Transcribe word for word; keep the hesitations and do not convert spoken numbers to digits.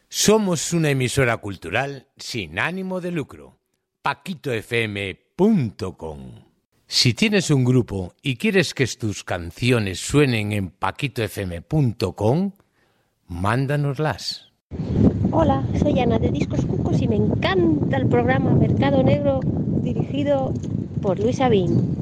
Somos una emisora cultural sin ánimo de lucro. paquito f m punto com. Si tienes un grupo y quieres que tus canciones suenen en paquito f m punto com, mándanoslas. Hola, soy Ana de Discos Cucos y me encanta el programa Mercado Negro dirigido por Luis Sabín.